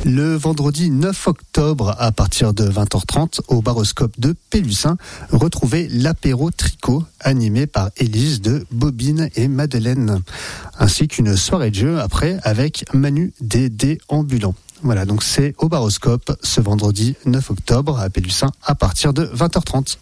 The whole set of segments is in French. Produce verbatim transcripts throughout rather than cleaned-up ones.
Le vendredi neuf octobre, à partir de vingt heures trente, au Baroscope de Pélussin, retrouvez l'apéro tricot animé par Élise de Bobine et Madeleine, ainsi qu'une soirée de jeu après avec Manu des dés ambulants. Voilà, donc c'est au Baroscope ce vendredi neuf octobre à Pélussin à partir de vingt heures trente.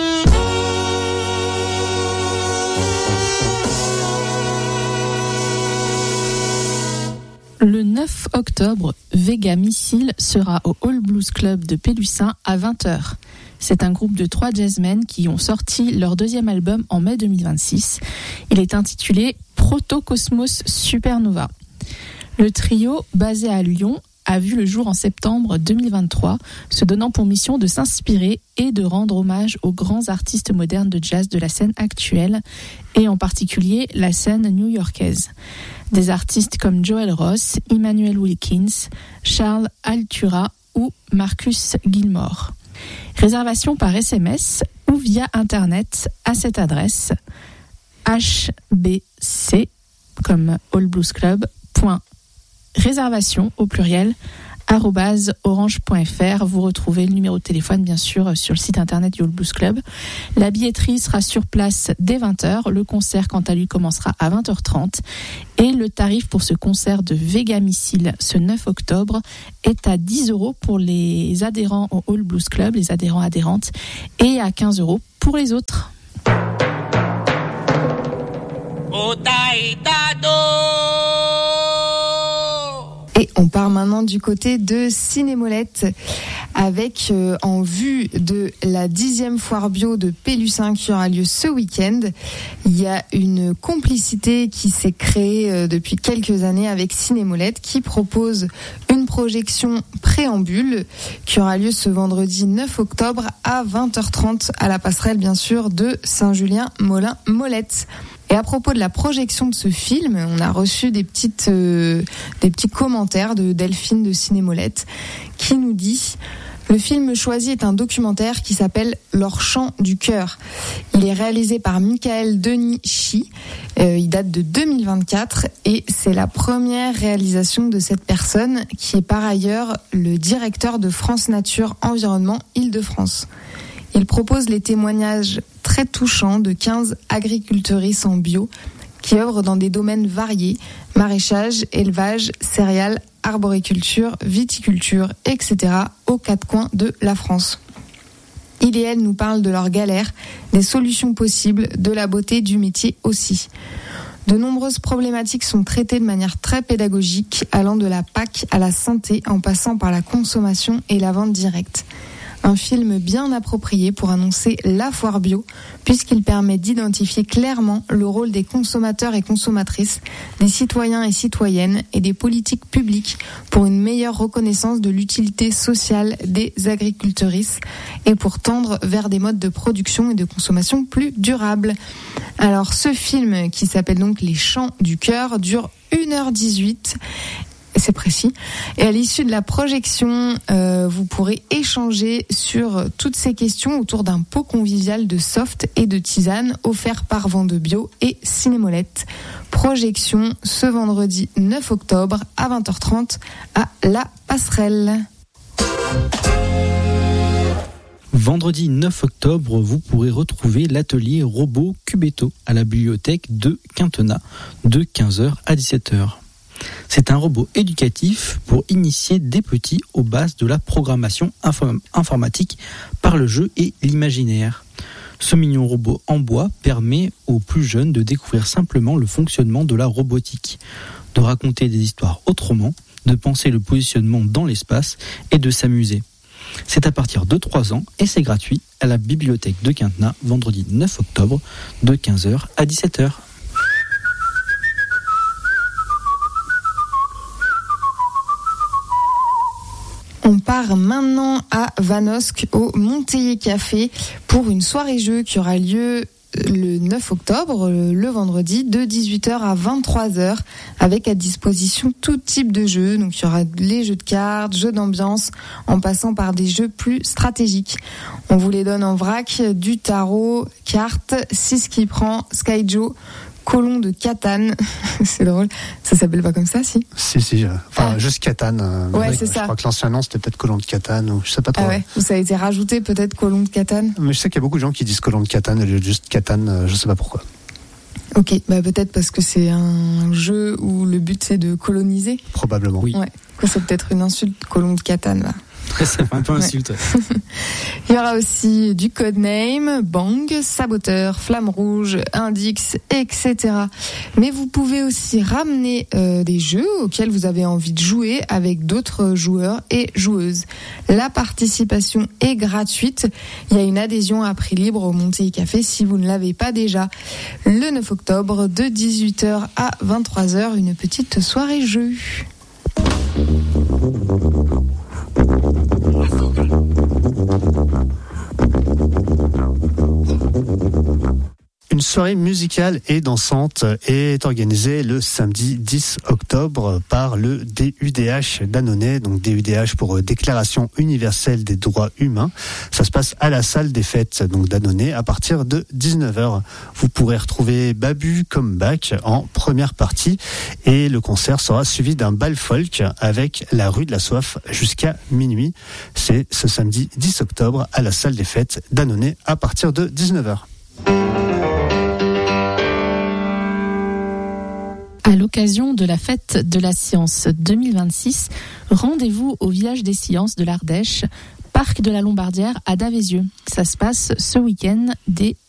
Le neuf octobre, Vega Missile sera au All Blues Club de Pélussin à vingt heures. C'est un groupe de trois jazzmen qui ont sorti leur deuxième album en mai deux mille vingt-six. Il est intitulé Protocosmos Supernova. Le trio, basé à Lyon, a vu le jour en septembre deux mille vingt-trois, se donnant pour mission de s'inspirer et de rendre hommage aux grands artistes modernes de jazz de la scène actuelle, et en particulier la scène new-yorkaise. Des artistes comme Joel Ross, Emmanuel Wilkins, Charles Altura ou Marcus Gilmore. Réservation par S M S ou via Internet à cette adresse h b c comme All Blues Club, point réservation au pluriel arobase orange point f r. Vous retrouvez le numéro de téléphone bien sûr sur le site internet du All Blues Club. La billetterie sera sur place dès vingt heures. Le concert quant à lui commencera à vingt heures trente et le tarif pour ce concert de Vega Missile ce neuf octobre est à dix euros pour les adhérents au All Blues Club, les adhérents adhérentes, et à quinze euros pour les autres. Et on part maintenant du côté de Cinémolette avec euh, en vue de la dixième foire bio de Pélussin qui aura lieu ce week-end. Il y a une complicité qui s'est créée euh, depuis quelques années avec Cinémolette qui propose une projection préambule qui aura lieu ce vendredi neuf octobre à vingt heures trente à la passerelle bien sûr de Saint-Julien-Molin-Molette. Et à propos de la projection de ce film, on a reçu des petites, euh, des petits commentaires de Delphine de Cinémolette qui nous dit: le film choisi est un documentaire qui s'appelle Leur chant du cœur. Il est réalisé par Michael Denis Chi. Euh, il date de deux mille vingt-quatre et c'est la première réalisation de cette personne qui est par ailleurs le directeur de France Nature Environnement Île-de-France. Il propose les témoignages très touchants de quinze agricultrices en bio qui œuvrent dans des domaines variés, maraîchage, élevage, céréales, arboriculture, viticulture, et cetera aux quatre coins de la France. Il et elle nous parlent de leurs galères, des solutions possibles, de la beauté du métier aussi. De nombreuses problématiques sont traitées de manière très pédagogique, allant de la P A C à la santé en passant par la consommation et la vente directe. Un film bien approprié pour annoncer la foire bio, puisqu'il permet d'identifier clairement le rôle des consommateurs et consommatrices, des citoyens et citoyennes et des politiques publiques pour une meilleure reconnaissance de l'utilité sociale des agricultrices et pour tendre vers des modes de production et de consommation plus durables. Alors ce film, qui s'appelle donc Les Chants du cœur, dure une heure dix-huit. C'est précis. Et à l'issue de la projection, euh, vous pourrez échanger sur toutes ces questions autour d'un pot convivial de soft et de tisane offert par Vente Bio et Cinémolette. Projection ce vendredi neuf octobre à vingt heures trente à La Passerelle. Vendredi neuf octobre, vous pourrez retrouver l'atelier Robot Cubetto à la bibliothèque de Quintenat de quinze heures à dix-sept heures. C'est un robot éducatif pour initier des petits aux bases de la programmation inform- informatique par le jeu et l'imaginaire. Ce mignon robot en bois permet aux plus jeunes de découvrir simplement le fonctionnement de la robotique, de raconter des histoires autrement, de penser le positionnement dans l'espace et de s'amuser. C'est à partir de trois ans et c'est gratuit à la bibliothèque de Quintenat, vendredi neuf octobre de quinze heures à dix-sept heures. On part maintenant à Vanosque au Monteiller Café pour une soirée jeu qui aura lieu le neuf octobre, le vendredi, de dix-huit heures à vingt-trois heures, avec à disposition tout type de jeux. Donc il y aura les jeux de cartes, jeux d'ambiance, en passant par des jeux plus stratégiques. On vous les donne en vrac, du tarot, cartes, six qui prend, Skyjo, Colomb de Catane. C'est drôle. Ça s'appelle pas comme ça, si? Si, si. Enfin, ah. juste Catane. Euh, ouais, ouais, c'est je ça. Je crois que l'ancien nom, c'était peut-être Colomb de Catane, ou je sais pas trop. Ah ouais. Ou ça a été rajouté, peut-être, Colomb de Catane. Mais je sais qu'il y a beaucoup de gens qui disent Colomb de Catane, au lieu de juste Catane, euh, je sais pas pourquoi. Ok, bah peut-être parce que c'est un jeu où le but c'est de coloniser. Probablement. Oui. Ouais. C'est peut-être une insulte, Colomb de Catane, là. Ça fait un peu insulte. Ouais. Il y aura aussi du codename, Bang, Saboteur, Flamme Rouge, Indix, et cetera. Mais vous pouvez aussi ramener euh, des jeux auxquels vous avez envie de jouer avec d'autres joueurs et joueuses. La participation est gratuite. Il y a une adhésion à prix libre au Montéi Café si vous ne l'avez pas déjà. Le neuf octobre, de dix-huit heures à vingt-trois heures, une petite soirée jeu. Une soirée musicale et dansante est organisée le samedi dix octobre par le D U D H d'Annonay, donc D U D H pour Déclaration universelle des droits humains. Ça se passe à la salle des fêtes donc d'Annonay à partir de dix-neuf heures. Vous pourrez retrouver Babu Comeback en première partie et le concert sera suivi d'un bal folk avec la rue de la Soif jusqu'à minuit. C'est ce samedi dix octobre à la salle des fêtes d'Annonay à partir de dix-neuf heures. À l'occasion de la fête de la science deux mille vingt-six, rendez-vous au village des sciences de l'Ardèche, parc de la Lombardière à Davézieux. Ça se passe ce week-end dès